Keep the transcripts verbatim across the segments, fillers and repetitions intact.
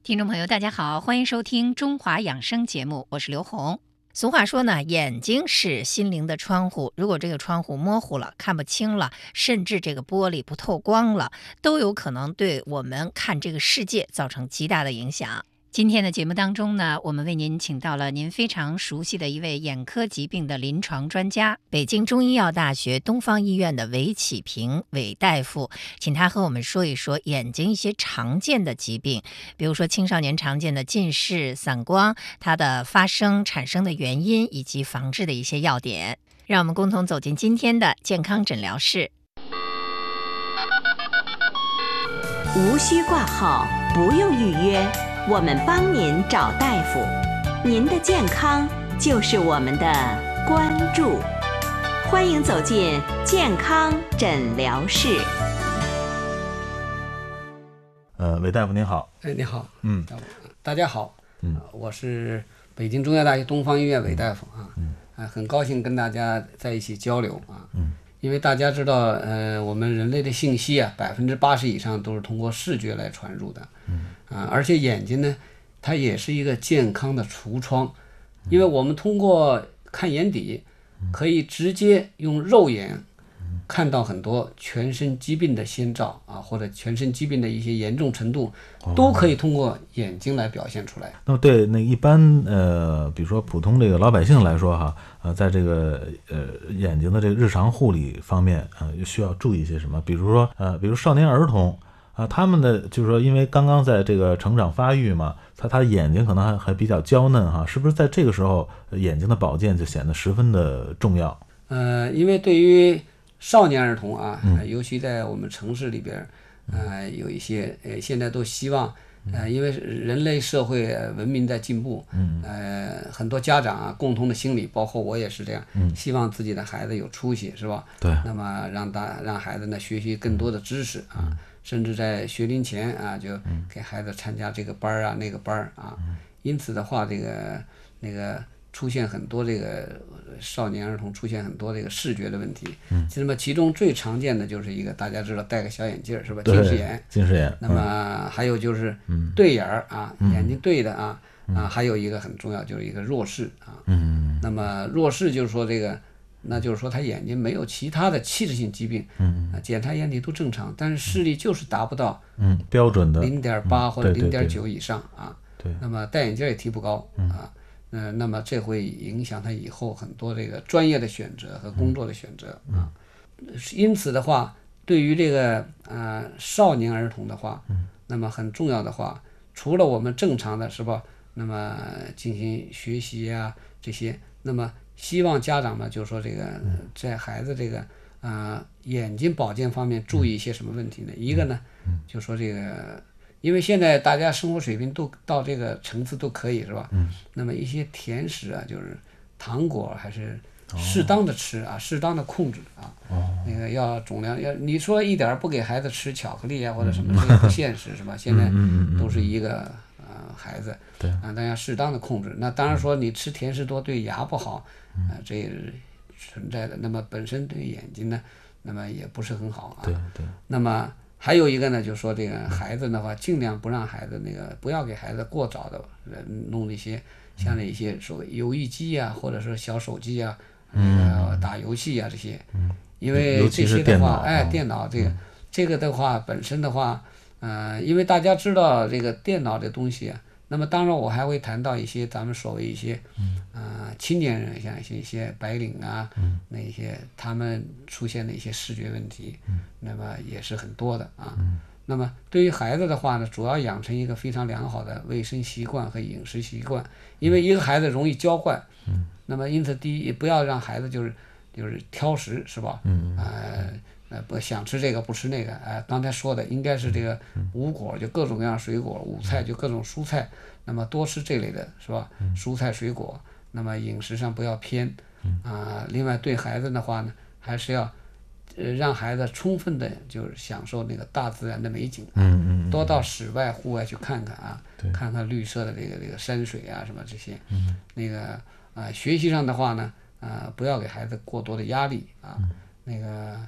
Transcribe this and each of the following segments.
听众朋友大家好，欢迎收听中华养生节目，我是刘红。俗话说呢，眼睛是心灵的窗户，如果这个窗户模糊了，看不清了，甚至这个玻璃不透光了，都有可能对我们看这个世界造成极大的影响。今天的节目当中呢，我们为您请到了您非常熟悉的一位眼科疾病的临床专家，北京中医药大学东方医院的韦启平韦大夫，请他和我们说一说眼睛一些常见的疾病，比如说青少年常见的近视、散光，它的发生产生的原因以及防治的一些要点。让我们共同走进今天的健康诊疗室。 无需挂号，不用预约，我们帮您找大夫。您的健康就是我们的关注。欢迎走进健康诊疗室。 呃，韦大夫您好。 哎，你好。 嗯， 大家好。 嗯， 我是北京中医药大学东方医院韦大夫啊。嗯，啊，很高兴跟大家在一起交流啊。 嗯， 因为大家知道，呃，我们人类的信息啊，百分之八十以上都是通过视觉来传入的。嗯，啊，而且眼睛呢，它也是一个健康的橱窗，因为我们通过看眼底，可以直接用肉眼看到很多全身疾病的先兆啊，或者全身疾病的一些严重程度，都可以通过眼睛来表现出来。 那么对那一般呃，比如说普通这个老百姓来说哈，呃，在这个呃眼睛的这个日常护理方面啊、呃，需要注意一些什么？比如说呃，比如少年儿童啊，他们的就是说，因为刚刚在这个成长发育嘛，他他眼睛可能还还比较娇嫩哈，是不是在这个时候眼睛的保健就显得十分的重要？ 呃，因为对于少年儿童啊，嗯、尤其在我们城市里边，呃，有一些呃，现在都希望，呃，因为人类社会文明在进步，嗯，呃，很多家长啊，共同的心理，包括我也是这样，嗯，希望自己的孩子有出息，是吧？ 对。 那么让大让孩子呢学习更多的知识啊，嗯、甚至在学龄前啊，就给孩子参加这个班儿啊，那个班儿啊，嗯、因此的话，这个那个。出现很多这个少年儿童出现很多这个视觉的问题，嗯，那么其中最常见的就是一个大家知道戴个小眼镜是吧？近视眼， 近视眼。 那么还有就是对眼儿啊，嗯、眼睛对的啊，嗯、啊，还有一个很重要就是一个弱视啊，嗯，那么弱视就是说这个，那就是说他眼睛没有其他的器质性疾病，嗯，啊，检查眼底都正常，但是视力就是达不到， 嗯，标准的零点八或者零点九以上啊， 对， 那么戴眼镜也提不高啊。呃，那么这会影响他以后很多这个专业的选择和工作的选择啊。因此的话，对于这个啊、呃、少年儿童的话，那么很重要的话，除了我们正常的是吧，那么进行学习啊这些，那么希望家长呢，就是说这个在孩子这个啊、呃、眼睛保健方面注意一些什么问题呢？一个呢，就说这个。因为现在大家生活水平都到这个层次都可以是吧？嗯。那么一些甜食啊，就是糖果还是适当的吃啊，哦、适当的控制啊。哦。那个要总量要你说一点不给孩子吃巧克力啊或者什么，这个不现实是吧？现在都是一个呃孩子。对。啊，大家适当的控制。那当然说你吃甜食多对牙不好，啊，这也是存在的。那么本身对眼睛呢，那么也不是很好啊。 对对。 那么。还有一个呢，就是说这个孩子的话，尽量不让孩子那个不要给孩子过早的弄那些像那些所谓游戏机啊，或者说小手机啊，那个打游戏啊这些，因为这些的话，哎，电脑这个这个的话本身的话，呃，因为大家知道这个电脑这东西啊，那么当然我还会谈到一些咱们所谓一些，呃，青年人像一些一些白领啊，那一些他们出现的一些视觉问题，那么也是很多的啊。那么对于孩子的话呢，主要养成一个非常良好的卫生习惯和饮食习惯，因为一个孩子容易娇惯，那么因此第一不要让孩子就是就是挑食是吧？呃呃不想吃这个不吃那个，哎、呃，刚才说的应该是这个五果就各种各样水果，五菜就各种蔬菜，那么多吃这类的是吧？蔬菜水果，那么饮食上不要偏啊、呃。另外对孩子的话呢，还是要呃让孩子充分的就是享受那个大自然的美景，嗯嗯，多到室外户外去看看啊，看看绿色的这个这个山水啊什么这些，嗯，那个啊、呃、学习上的话呢，啊、呃、不要给孩子过多的压力啊，那个。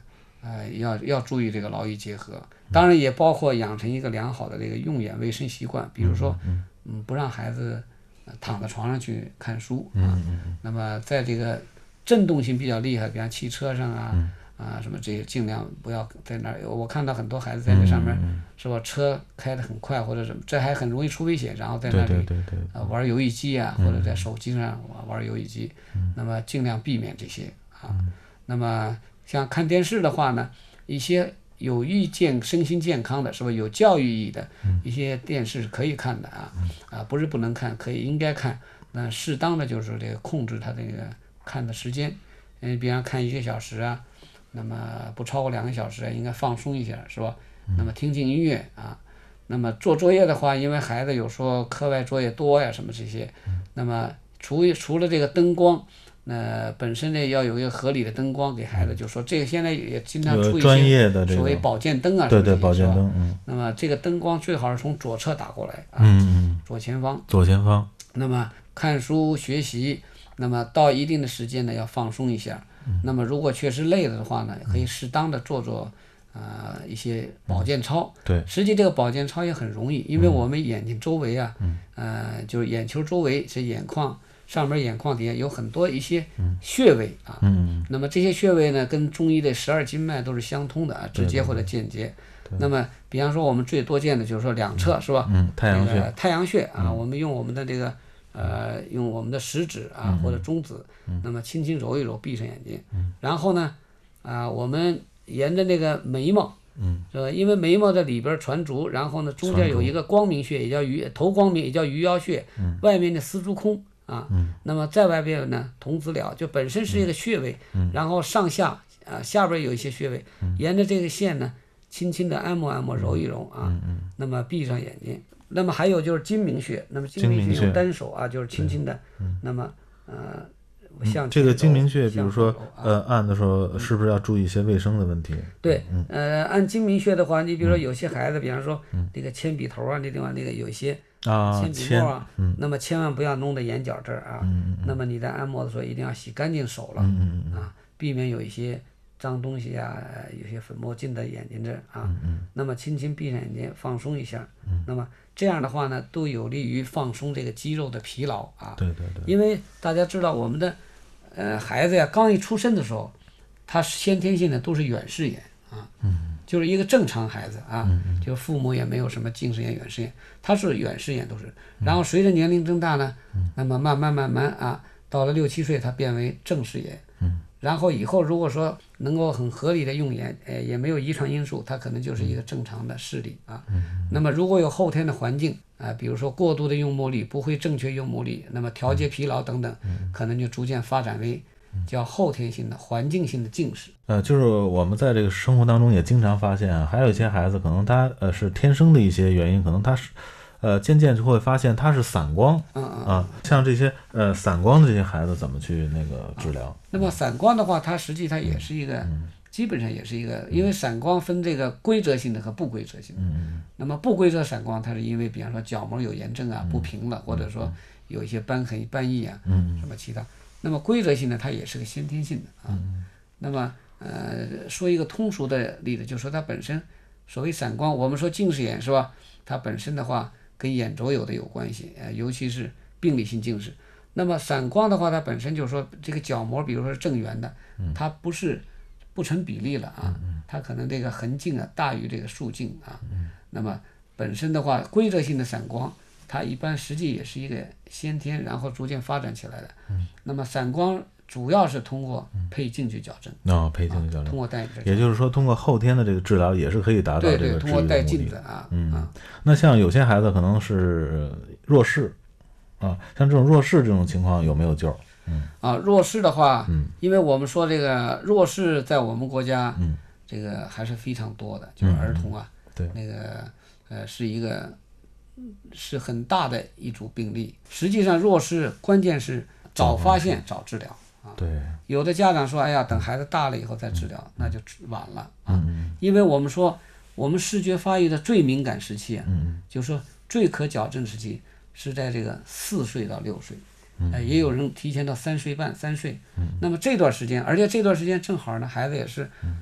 呃，要要注意这个劳逸结合，当然也包括养成一个良好的这个用眼卫生习惯，比如说，嗯，不让孩子躺在床上去看书啊，那么在这个震动性比较厉害，比方汽车上啊。啊，什么这些尽量不要在那儿。我看到很多孩子在那上面，是吧？车开得很快或者什么，这还很容易出危险。然后在那里对对对对啊玩游戏机啊，或者在手机上玩游戏机，那么尽量避免这些啊。那么像看电视的话呢，一些有益健身心健康的，是吧？有教育意义的一些电视是可以看的啊啊，不是不能看，可以应该看。那适当的就是这个控制它这个看的时间，嗯，比方看一个小时啊。那么不超过两个小时，应该放松一下，是吧？那么听听音乐啊。那么做作业的话，因为孩子有时候课外作业多呀，什么这些，那么除除了这个灯光，那本身呢要有一个合理的灯光给孩子，就说这个现在也经常出一些所谓保健灯啊， 对对，保健灯，嗯。 那么这个灯光最好是从左侧打过来啊， 嗯左前方。 左前方。 那么看书学习，那么到一定的时间呢要放松一下。那么如果确实累了的话呢，可以适当的做做呃一些保健操。 对， 实际这个保健操也很容易，因为我们眼睛周围啊，呃就是眼球周围是眼眶上面眼眶底下有很多一些穴位啊。 嗯。 那么这些穴位呢，跟中医的十二经脉都是相通的啊，直接或者间接。那么比方说我们最多见的就是说两侧是吧？ 嗯，太阳穴。 太阳穴啊，我们用我们的这个。呃，用我们的食指啊或者中指，那么轻轻揉一揉，闭上眼睛，然后呢，啊，我们沿着那个眉毛，是吧？因为眉毛在里边传烛，然后呢，中间有一个光明穴，也叫鱼头光明，也叫鱼腰穴，外面的丝竹空啊，那么在外边呢，童子髎，就本身是一个穴位，然后上下啊下边有一些穴位，沿着这个线呢，轻轻的按摩按摩，揉一揉啊，那么闭上眼睛。那么还有就是睛明穴，那么睛明穴用单手啊，就是轻轻的，那么呃，像这个睛明穴，比如说呃按的时候，是不是要注意一些卫生的问题？ 对，呃，按睛明穴的话，你比如说有些孩子，比方说那个铅笔头啊，那地方那个有一些铅笔沫啊，那么千万不要弄到眼角这儿啊。那么你在按摩的时候一定要洗干净手了啊，避免有一些脏东西啊，有些粉末进到眼睛这儿啊。那么轻轻闭上眼睛，放松一下。那么这样的话呢，都有利于放松这个肌肉的疲劳啊。 对对对。 因为大家知道，我们的呃孩子呀，刚一出生的时候，他先天性的都是远视眼啊。嗯。就是一个正常孩子啊，嗯、就父母也没有什么近视眼、远视眼，他是远视眼都是。然后随着年龄增大呢，嗯、那么慢慢慢慢啊，到了六七岁，他变为正视眼。嗯。然后以后如果说能够很合理的用眼，呃，也没有遗传因素，它可能就是一个正常的视力啊。嗯、那么如果有后天的环境啊、呃，比如说过度的用目力，不会正确用目力，那么调节疲劳等等，嗯、可能就逐渐发展为叫后天性的环境性的近视。 呃，就是我们在这个生活当中也经常发现啊，还有一些孩子可能他呃是天生的一些原因，可能他是。呃，渐渐就会发现它是散光， 嗯嗯啊，像这些呃散光的这些孩子怎么去那个治疗？ 啊、那么散光的话，它实际它也是一个，嗯、基本上也是一个，因为散光分这个规则性的和不规则性的。嗯、那么不规则散光，它是因为比方说角膜有炎症啊，不平了，嗯、或者说有一些瘢痕、斑翳啊，嗯、什么其他。那么规则性的它也是个先天性的啊。嗯、那么呃，说一个通俗的例子，就是说它本身所谓散光，我们说近视眼是吧？它本身的话。跟眼轴有的有关系，呃，尤其是病理性近视。那么散光的话，它本身就是说这个角膜，比如说是正圆的，它不是不成比例了啊，它可能这个横径啊大于这个竖径啊。那么本身的话，规则性的散光，它一般实际也是一个先天，然后逐渐发展起来的。那么散光主要是通过配镜去矫正。 哦，配镜去矫正。 啊、通过戴， 也就是说，通过后天的这个治疗也是可以达到这个治愈的目的。 对对，通过戴镜子啊。 嗯。 啊那像有些孩子可能是弱视，啊，像这种弱视这种情况有没有救？嗯。啊， 弱视的话，嗯，因为我们说这个弱视在我们国家，嗯，这个还是非常多的，就是儿童啊， 嗯、对， 那个呃是一个是很大的一组病例。实际上，弱视关键是早发现、早治疗。 对， 有的家长说：“哎呀，等孩子大了以后再治疗，嗯、那就晚了啊。嗯”因为我们说，我们视觉发育的最敏感时期啊，嗯、就是说最可矫正时期是在这个四岁到六岁，嗯呃，也有人提前到三岁半、三岁。嗯、那么这段时间，而且这段时间正好呢，孩子也是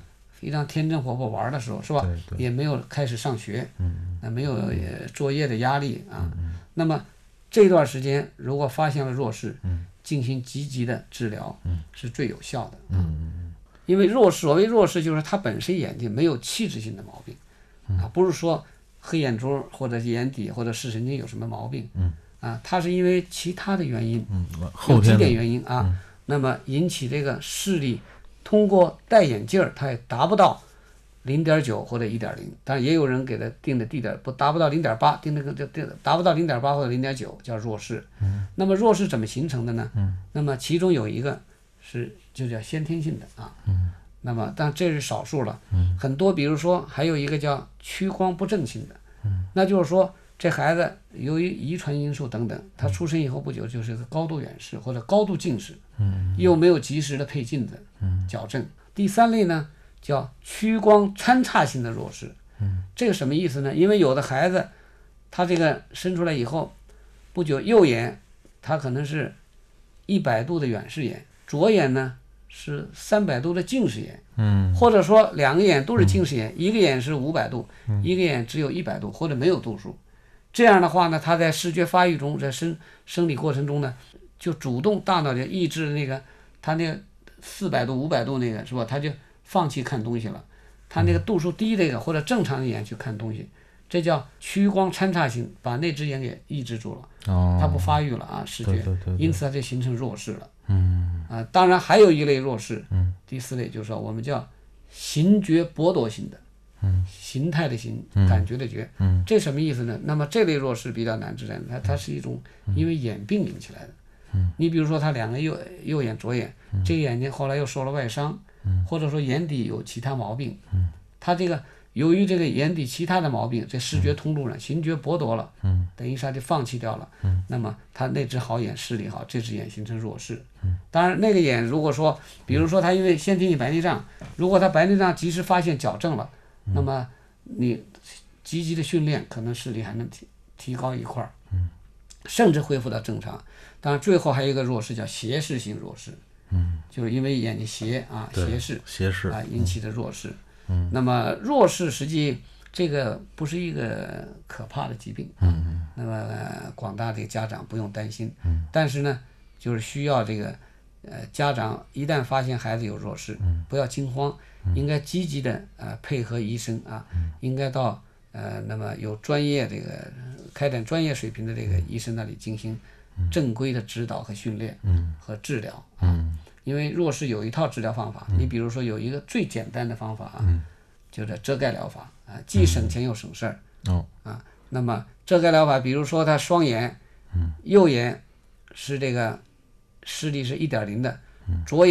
非常天真活泼玩的时候，是吧？ 对对也没有开始上学， 嗯那没有呃作业的压力啊。那么这段时间如果发现了弱视， 嗯进行积极的治疗， 嗯是最有效的。 嗯因为弱视，所谓弱视就是他本身眼睛没有器质性的毛病，啊，不是说黑眼珠或者眼底或者视神经有什么毛病， 嗯啊，它是因为其他的原因， 嗯， 有几点后天的原因啊，那么引起这个视力通过戴眼镜儿，它也达不到零点九或者一点零，当然也有人给它定的地点不达不到零点八，定那个就定达不到零点八或者零点九叫弱视。 嗯， 那么弱视怎么形成的呢？ 嗯， 那么其中有一个是就叫先天性的啊。 嗯， 那么但这是少数了。 嗯， 很多比如说还有一个叫屈光不正性的。 嗯， 那就是说这孩子由于遗传因素等等，他出生以后不久就是个高度远视或者高度近视。 嗯， 又没有及时的配镜子嗯矫正。第三类呢叫屈光参差性的弱视。 嗯， 这个什么意思呢？因为有的孩子他这个生出来以后不久，右眼他可能是一百度的远视眼，左眼呢是三百度的近视眼， 嗯或者说两个眼都是近视眼，一个眼是五百度，一个眼只有一百度或者没有度数。这样的话呢，他在视觉发育中，在生生理过程中呢，就主动大脑就抑制那个他那个四百度、五百度那个是吧？他就放弃看东西了，他那个度数低这个或者正常的眼去看东西，这叫屈光参差性，把那只眼给抑制住了， 哦， 它不发育了啊，视觉， 对对对对因此它就形成弱视了。 嗯啊，当然还有一类弱视， 嗯第四类就是说我们叫形觉剥夺型的， 嗯形态的形， 嗯感觉的觉， 嗯这什么意思呢？那么这类弱视比较难治疗，它它是一种因为眼病引起来的。 嗯， 你比如说他两个右右眼左眼，这个眼睛后来又受了外伤， 嗯， 或者说眼底有其他毛病， 嗯， 他这个由于这个眼底其他的毛病，这视觉通路呢形觉剥夺了， 嗯， 等于是他就放弃掉了， 嗯， 那么他那只好眼视力好，这只眼形成弱视，嗯，当然那个眼如果说，比如说他因为先天性白内障，如果他白内障及时发现矫正了，那么你积极的训练，可能视力还能提提高一块儿， 嗯， 甚至恢复到正常。当然最后还有一个弱视叫斜视性弱视， 嗯， 就是因为眼睛斜啊对斜视斜视啊引起的弱视。 嗯， 那么弱视实际这个不是一个可怕的疾病， 嗯嗯那么、呃广大的家长不用担心。 嗯， 但是呢，就是需要这个呃家长一旦发现孩子有弱视， 嗯， 不要惊慌，应该积极的呃配合医生啊，应该到呃那么有专业这个开展专业水平的这个医生那里进行正规的指导和训练嗯和治疗啊。 嗯因为弱视有一套治疗方法，你比如说有一个最简单的方法啊， 嗯就叫遮盖疗法啊，既省钱又省事儿哦啊。那么遮盖疗法，比如说他双眼， 嗯右眼是这个视力是一点零的，左眼